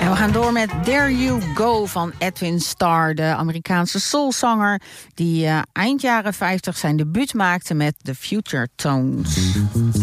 En we gaan door met There You Go van Edwin Starr, de Amerikaanse soulzanger die eind jaren 50 zijn debuut maakte met The Future Tones.